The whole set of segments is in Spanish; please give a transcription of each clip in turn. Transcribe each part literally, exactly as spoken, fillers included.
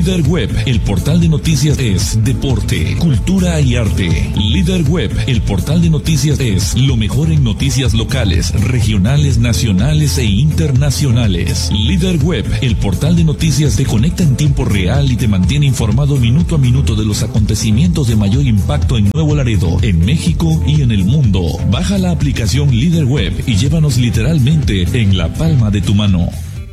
Líder Web, el portal de noticias es deporte, cultura y arte. Líder Web, el portal de noticias es lo mejor en noticias locales, regionales, nacionales e internacionales. Líder Web, el portal de noticias te conecta en tiempo real y te mantiene informado minuto a minuto de los acontecimientos de mayor impacto en Nuevo Laredo, en México y en el mundo. Baja la aplicación Líder Web y llévanos literalmente en la palma de tu mano.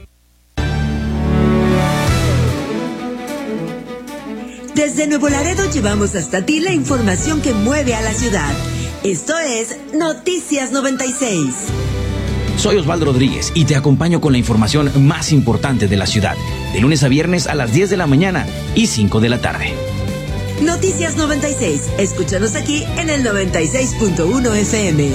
Desde Nuevo Laredo llevamos hasta ti la información que mueve a la ciudad. Esto es Noticias noventa y seis. Soy Osvaldo Rodríguez y te acompaño con la información más importante de la ciudad, de lunes a viernes a las diez de la mañana y cinco de la tarde. Noticias noventa y seis. Escúchanos aquí en el noventa y seis punto uno F M.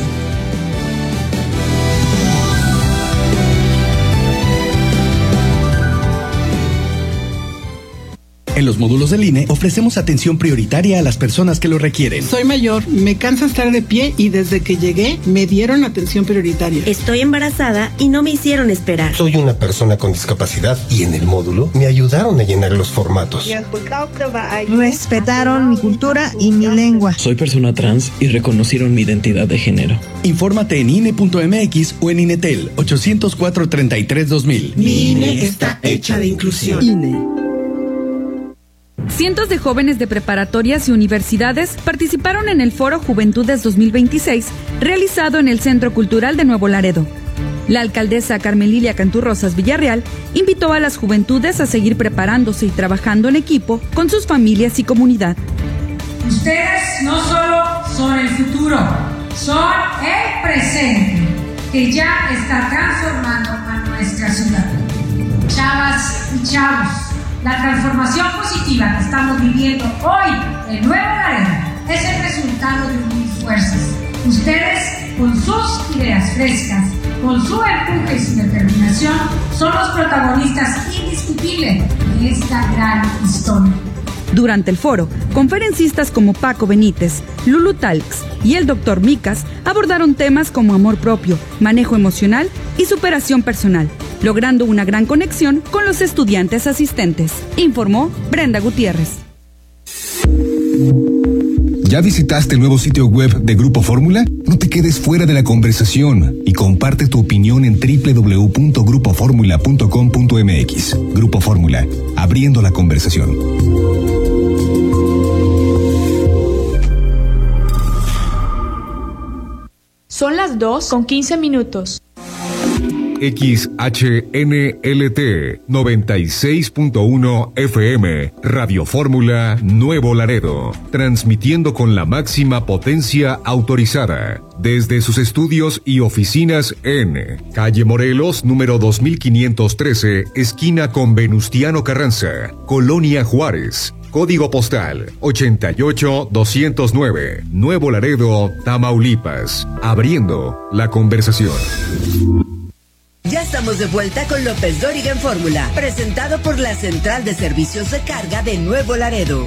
En los módulos del I N E ofrecemos atención prioritaria a las personas que lo requieren. Soy mayor, me cansa estar de pie y desde que llegué me dieron atención prioritaria. Estoy embarazada y no me hicieron esperar. Soy una persona con discapacidad y en el módulo me ayudaron a llenar los formatos. Respetaron mi cultura y mi lengua. Soy persona trans y reconocieron mi identidad de género. Infórmate en I N E punto M X o en INETEL ochocientos cuatro treinta y tres dos mil. Mi I N E está hecha de inclusión. I N E. Cientos de jóvenes de preparatorias y universidades participaron en el Foro Juventudes dos mil veintiséis, realizado en el Centro Cultural de Nuevo Laredo. La alcaldesa Carmen Lilia Cantú Rosas Villarreal invitó a las juventudes a seguir preparándose y trabajando en equipo con sus familias y comunidad. Ustedes no solo son el futuro, son el presente, que ya está transformando a nuestra ciudad. Chavas y chavos, la transformación positiva que estamos viviendo hoy en Nuevo Laredo es el resultado de unir fuerzas. Ustedes, con sus ideas frescas, con su empuje y su determinación, son los protagonistas indiscutibles de esta gran historia. Durante el foro, conferencistas como Paco Benítez, Lulu Talks y el doctor Micas abordaron temas como amor propio, manejo emocional y superación personal, logrando una gran conexión con los estudiantes asistentes, informó Brenda Gutiérrez. ¿Ya visitaste el nuevo sitio web de Grupo Fórmula? No te quedes fuera de la conversación y comparte tu opinión en doble u doble u doble u punto grupo fórmula punto com punto m x. Grupo Fórmula, abriendo la conversación. Son las dos con quince minutos. X H N L T noventa y seis punto uno F M, Radio Fórmula Nuevo Laredo, transmitiendo con la máxima potencia autorizada desde sus estudios y oficinas en Calle Morelos, número dos mil quinientos trece, esquina con Venustiano Carranza, Colonia Juárez. Código postal ochenta y ocho doscientos nueve, Nuevo Laredo, Tamaulipas. Abriendo la conversación. Ya estamos de vuelta con López Dóriga en Fórmula, presentado por la Central de Servicios de Carga de Nuevo Laredo.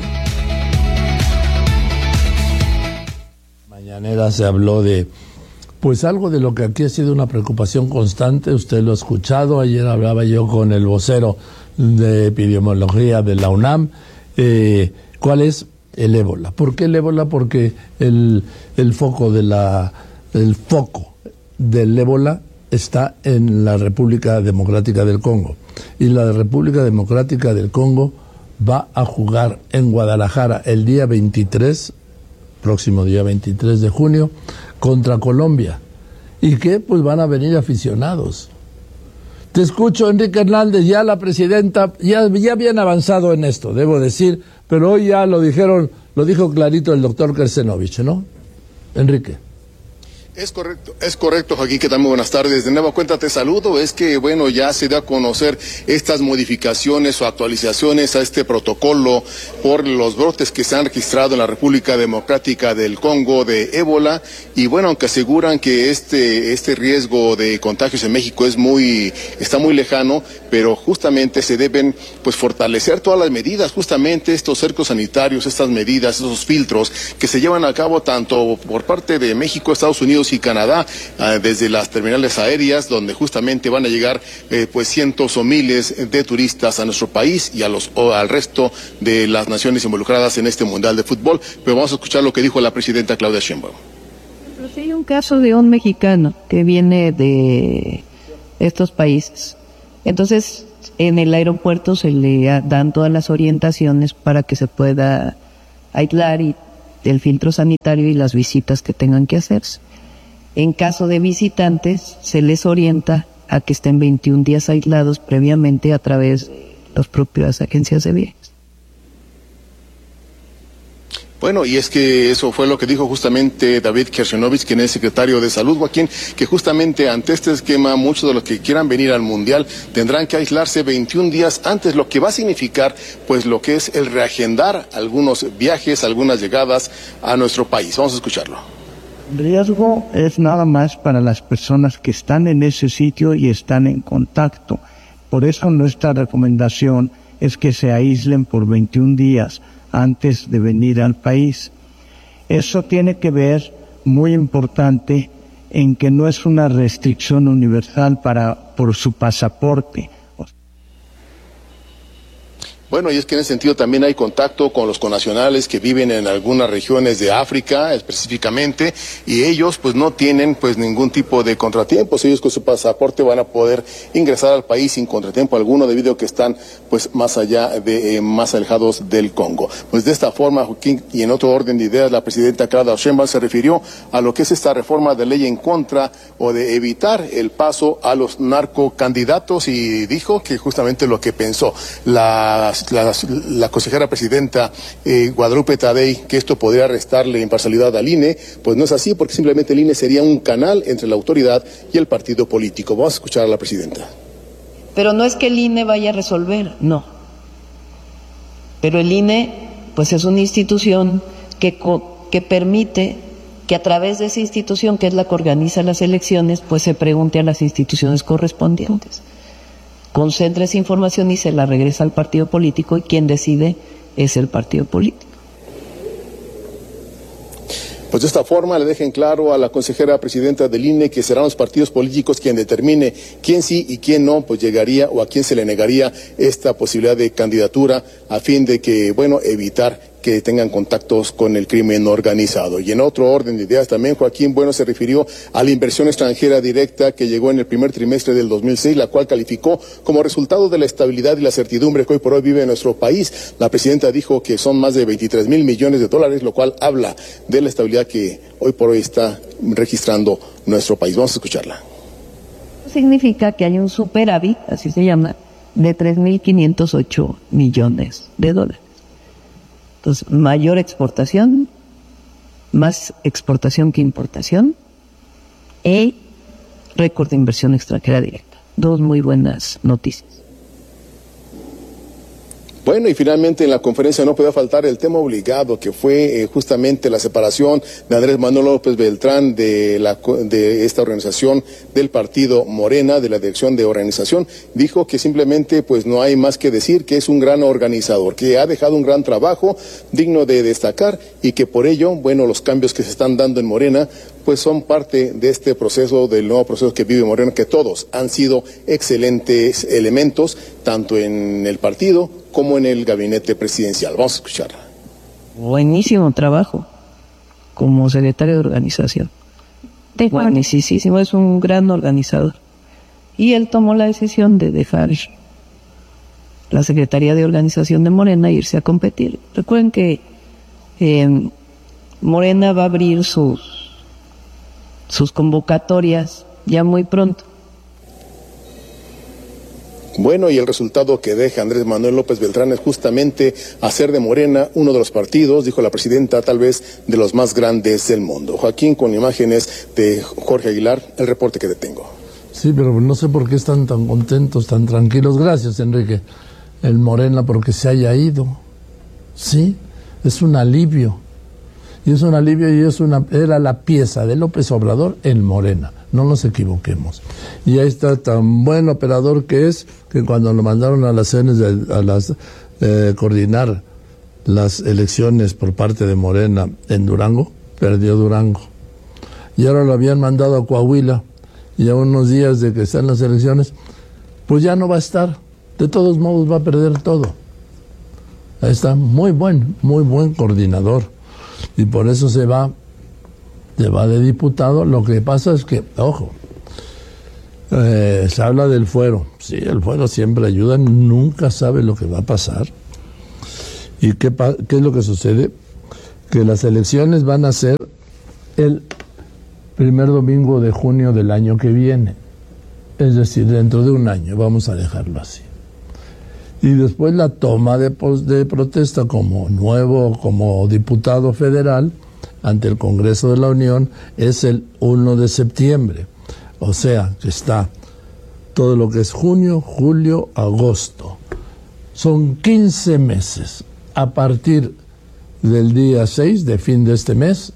Mañanera se habló de, pues algo de lo que aquí ha sido una preocupación constante, usted lo ha escuchado, ayer hablaba yo con el vocero de epidemiología de la UNAM. Eh, ¿Cuál es? El ébola. ¿Por qué el ébola? Porque el, el foco de la el foco del ébola está en la República Democrática del Congo. Y la República Democrática del Congo va a jugar en Guadalajara el día veintitrés, próximo día veintitrés de junio, contra Colombia. ¿Y qué? Pues van a venir aficionados. Te escucho, Enrique Hernández, ya la presidenta, ya, ya bien avanzado en esto, debo decir, pero hoy ya lo dijeron, lo dijo clarito el doctor Kersenovich, ¿no? Enrique. Es correcto, es correcto, Joaquín, que también buenas tardes. De nueva cuenta te saludo. Es que, bueno, ya se dio a conocer estas modificaciones o actualizaciones a este protocolo por los brotes que se han registrado en la República Democrática del Congo de ébola. Y bueno, aunque aseguran que este, este riesgo de contagios en México es muy, está muy lejano, pero justamente se deben, pues, fortalecer todas las medidas, justamente estos cercos sanitarios, estas medidas, esos filtros que se llevan a cabo tanto por parte de México, Estados Unidos Unidos y Canadá, eh, desde las terminales aéreas, donde justamente van a llegar eh, pues cientos o miles de turistas a nuestro país y a los o al resto de las naciones involucradas en este Mundial de Fútbol. Pero vamos a escuchar lo que dijo la presidenta Claudia Sheinbaum. Pero sí hay un caso de un mexicano que viene de estos países. Entonces, en el aeropuerto se le dan todas las orientaciones para que se pueda aislar y el filtro sanitario y las visitas que tengan que hacerse. En caso de visitantes, se les orienta a que estén veintiún días aislados previamente a través de las propias agencias de viajes. Bueno, y es que eso fue lo que dijo justamente David Kershenovich, quien es secretario de Salud, Joaquín, que justamente ante este esquema muchos de los que quieran venir al Mundial tendrán que aislarse veintiún días antes, lo que va a significar pues lo que es el reagendar algunos viajes, algunas llegadas a nuestro país. Vamos a escucharlo. El riesgo es nada más para las personas que están en ese sitio y están en contacto. Por eso nuestra recomendación es que se aíslen por veintiún días antes de venir al país. Eso tiene que ver, muy importante, en que no es una restricción universal para por su pasaporte. Bueno, y es que en ese sentido también hay contacto con los connacionales que viven en algunas regiones de África específicamente, y ellos pues no tienen pues ningún tipo de contratiempos. Ellos con su pasaporte van a poder ingresar al país sin contratiempo alguno, debido a que están pues más allá de, eh, más alejados del Congo. Pues de esta forma, Joaquín, y en otro orden de ideas, la presidenta Claudia Sheinbaum se refirió a lo que es esta reforma de ley en contra o de evitar el paso a los narcocandidatos, y dijo que justamente lo que pensó la La, la consejera presidenta eh, Guadalupe Tadei, que esto podría restarle imparcialidad al I N E, pues no es así, porque simplemente el I N E sería un canal entre la autoridad y el partido político. Vamos a escuchar a la presidenta. Pero no es que el I N E vaya a resolver, no. Pero el I N E, pues es una institución que, que permite que a través de esa institución, que es la que organiza las elecciones, pues se pregunte a las instituciones correspondientes. Concentra esa información y se la regresa al partido político, y quien decide es el partido político. Pues de esta forma le dejen claro a la consejera presidenta del I N E que serán los partidos políticos quien determine quién sí y quién no pues llegaría, o a quién se le negaría esta posibilidad de candidatura, a fin de que, bueno, evitar que tengan contactos con el crimen organizado. Y en otro orden de ideas también, Joaquín, bueno, se refirió a la inversión extranjera directa que llegó en el primer trimestre del dos mil seis, la cual calificó como resultado de la estabilidad y la certidumbre que hoy por hoy vive nuestro país. La presidenta dijo que son más de veintitrés mil millones de dólares, lo cual habla de la estabilidad que hoy por hoy está registrando nuestro país. Vamos a escucharla. Significa que hay un superávit, así se llama, de tres mil quinientos ocho millones de dólares. Entonces, mayor exportación, más exportación que importación, y récord de inversión extranjera directa. Dos muy buenas noticias. Bueno, y finalmente en la conferencia no podía faltar el tema obligado, que fue eh, justamente la separación de Andrés Manuel López Beltrán de, la, de esta organización del partido Morena, de la dirección de organización. Dijo que simplemente pues no hay más que decir, que es un gran organizador, que ha dejado un gran trabajo digno de destacar, y que por ello, bueno, los cambios que se están dando en Morena pues son parte de este proceso, del nuevo proceso que vive Morena, que todos han sido excelentes elementos, tanto en el partido como en el gabinete presidencial. Vamos a escucharla. Buenísimo trabajo como secretario de organización. Buenísimo, es un gran organizador. Y él tomó la decisión de dejar la Secretaría de Organización de Morena e irse a competir. Recuerden que eh, Morena va a abrir sus sus convocatorias ya muy pronto. Bueno, y el resultado que deja Andrés Manuel López Beltrán es justamente hacer de Morena uno de los partidos, dijo la presidenta, tal vez de los más grandes del mundo. Joaquín, con imágenes de Jorge Aguilar, el reporte que te tengo. Sí, pero no sé por qué están tan contentos, tan tranquilos. Gracias, Enrique. El Morena, porque se haya ido. Sí, es un alivio. Y es un alivio, y es una, era la pieza de López Obrador en Morena. No nos equivoquemos. Y ahí está, tan buen operador que es, que cuando lo mandaron a las cenas, a las eh, coordinar las elecciones por parte de Morena en Durango, perdió Durango. y ahora lo habían mandado a Coahuila, y a unos días de que están las elecciones, pues ya no va a estar. De todos modos va a perder todo. Ahí está, muy buen, muy buen coordinador. Y por eso se va, se va de diputado. Lo que pasa es que, ojo, eh, se habla del fuero. Sí, el fuero siempre ayuda, nunca sabe lo que va a pasar. ¿Y qué, qué es lo que sucede? Que las elecciones van a ser el primer domingo de junio del año que viene. Es decir, dentro de un año, vamos a dejarlo así. Y después la toma de, de protesta como nuevo, como diputado federal ante el Congreso de la Unión es el primero de septiembre. O sea, que está todo lo que es junio, julio, agosto. Son quince meses. A partir del día seis de fin de este mes,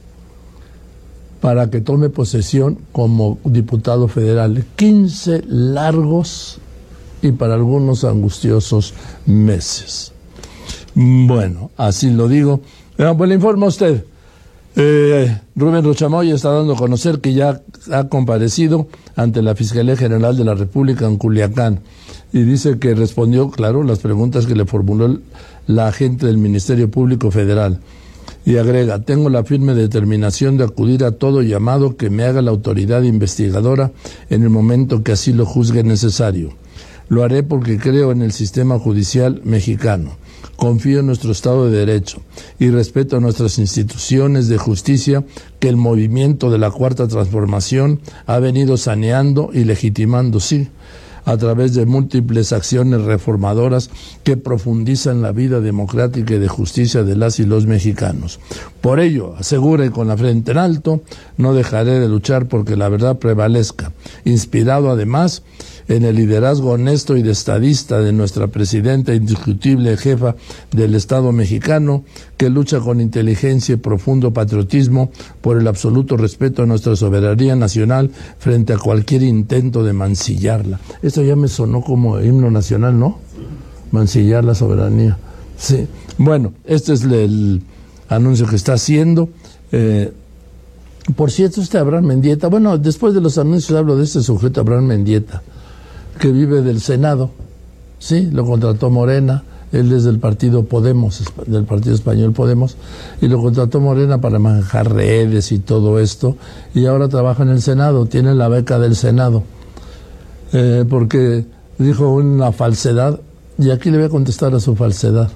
para que tome posesión como diputado federal. quince largos y para algunos angustiosos meses. Bueno, así lo digo. Bueno, pues le informo a usted. Eh, Rubén Rochamoy está dando a conocer que ya ha comparecido ante la Fiscalía General de la República en Culiacán y dice que respondió, claro, las preguntas que le formuló la agente del Ministerio Público Federal. Y agrega, tengo la firme determinación de acudir a todo llamado que me haga la autoridad investigadora en el momento que así lo juzgue necesario. Lo haré porque creo en el sistema judicial mexicano, confío en nuestro Estado de Derecho y respeto a nuestras instituciones de justicia que el movimiento de la Cuarta Transformación ha venido saneando y legitimando, sí, a través de múltiples acciones reformadoras que profundizan la vida democrática y de justicia de las y los mexicanos. Por ello, asegura y con la frente en alto, no dejaré de luchar porque la verdad prevalezca, inspirado además en el liderazgo honesto y de estadista de nuestra presidenta indiscutible jefa del Estado mexicano, que lucha con inteligencia y profundo patriotismo por el absoluto respeto a nuestra soberanía nacional frente a cualquier intento de mancillarla. Esto ya me sonó como himno nacional, ¿no? Mancillar la soberanía. Sí. Bueno, este es el anuncio que está haciendo. Eh, por cierto, este Abraham Mendieta, bueno, después de los anuncios hablo de este sujeto, Abraham Mendieta, que vive del Senado, sí, lo contrató Morena, él es del partido Podemos, del partido español Podemos, y lo contrató Morena para manejar redes y todo esto, y ahora trabaja en el Senado, tiene la beca del Senado, eh, porque dijo una falsedad, y aquí le voy a contestar a su falsedad.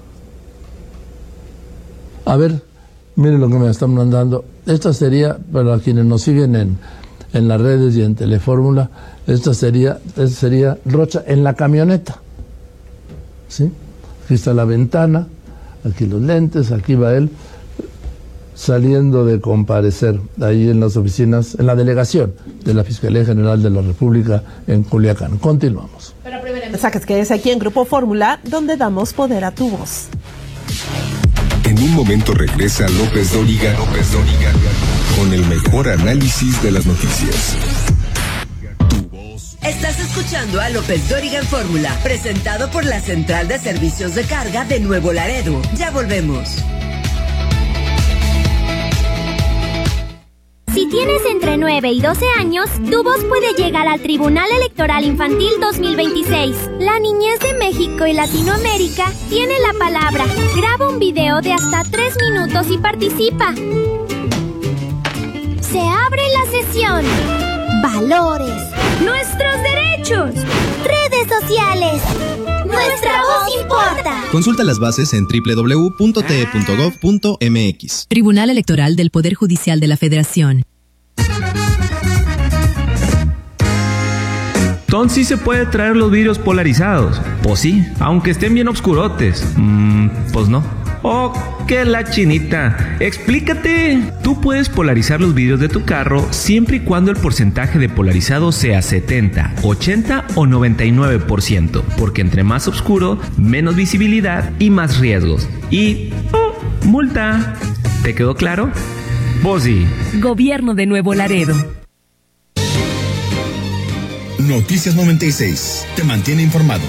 A ver, miren lo que me están mandando, esta sería, para quienes nos siguen en, en las redes y en Telefórmula, esta sería, esta sería Rocha en la camioneta, ¿sí? Aquí está la ventana, aquí los lentes, aquí va él saliendo de comparecer ahí en las oficinas, en la delegación de la Fiscalía General de la República en Culiacán. Continuamos. Pero primero mensajes que es aquí en Grupo Fórmula, donde damos poder a tu voz. En un momento regresa López Dóriga, López Dóriga, con el mejor análisis de las noticias. Estás escuchando a López Dóriga en Fórmula, presentado por la Central de Servicios de Carga de Nuevo Laredo. Ya volvemos. Si tienes entre nueve y doce años, tu voz puede llegar al Tribunal Electoral Infantil dos mil veintiséis. La niñez de México y Latinoamérica tiene la palabra. Graba un video de hasta tres minutos y participa. Se abre la sesión. Valores. Nuestros derechos. Redes sociales. Nuestra voz importa. Consulta las bases en doble u doble u doble u punto t e punto gov punto m x. Tribunal Electoral del Poder Judicial de la Federación. Entonces sí se puede traer los vidrios polarizados. Pues sí, aunque estén bien oscurotes. Mm, pues no. Oh, que la chinita. Explícate. Tú puedes polarizar los vidrios de tu carro siempre y cuando el porcentaje de polarizado sea setenta, ochenta o noventa y nueve por ciento, porque entre más oscuro, menos visibilidad y más riesgos. Y oh, multa. ¿Te quedó claro? Pues sí. Gobierno de Nuevo Laredo. Noticias noventa y seis. Te mantiene informado.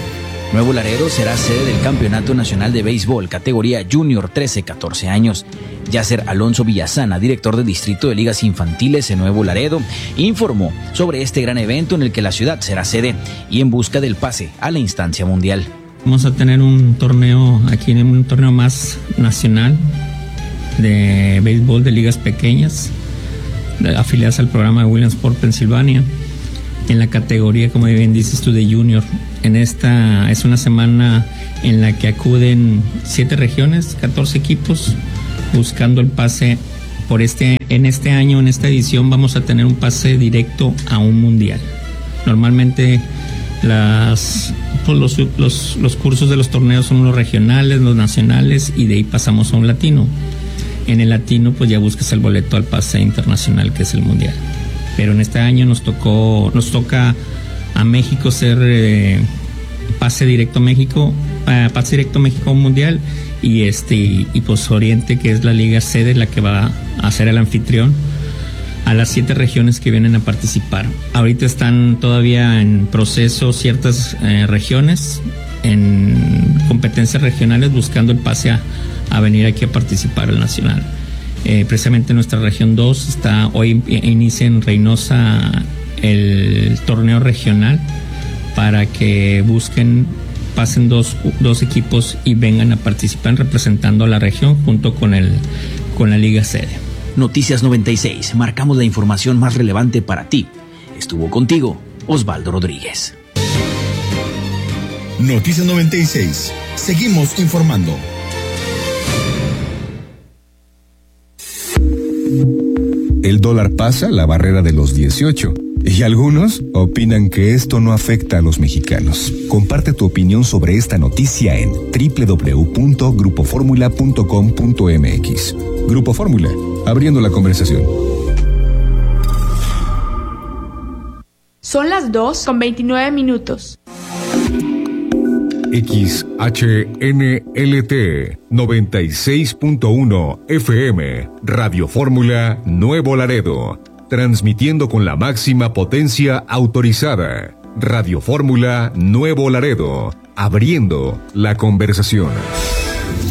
Nuevo Laredo será sede del Campeonato Nacional de Béisbol, categoría Junior trece a catorce años. Yasser Alonso Villasana, director del Distrito de Ligas Infantiles en Nuevo Laredo, informó sobre este gran evento en el que la ciudad será sede y en busca del pase a la instancia mundial. Vamos a tener un torneo aquí, un torneo más nacional de béisbol de ligas pequeñas, afiliadas al programa de Williamsport, Pensilvania, en la categoría, como bien dices tú, de Junior. En esta es una semana en la que acuden siete regiones, catorce equipos, buscando el pase por este, en este año, en esta edición, vamos a tener un pase directo a un mundial. Normalmente las, pues los, los, los cursos de los torneos son los regionales, los nacionales, y de ahí pasamos a un latino. En el latino, pues ya buscas el boleto al pase internacional, que es el mundial. Pero en este año nos tocó, nos toca a México ser eh, pase directo a México, eh, pase directo a México a un mundial, y este y, y pues Oriente, que es la liga sede, la que va a ser el anfitrión a las siete regiones que vienen a participar. Ahorita están todavía en proceso ciertas eh, regiones en competencias regionales buscando el pase a, a venir aquí a participar al nacional. Eh, precisamente nuestra región dos está hoy inicia en Reynosa el torneo regional para que busquen, pasen dos, dos equipos y vengan a participar representando a la región junto con el con la liga sede. Noticias noventa y seis, marcamos la información más relevante para ti. Estuvo contigo Osvaldo Rodríguez. Noticias noventa y seis, seguimos informando. El dólar pasa la barrera de los dieciocho. Y algunos opinan que esto no afecta a los mexicanos. Comparte tu opinión sobre esta noticia en doble u doble u doble u punto grupo fórmula punto com punto m x. Grupo Fórmula, abriendo la conversación. Son las dos con veintinueve minutos. X H N L T noventa y seis punto uno F M, Radio Fórmula Nuevo Laredo. Transmitiendo con la máxima potencia autorizada. Radio Fórmula Nuevo Laredo. Abriendo la conversación.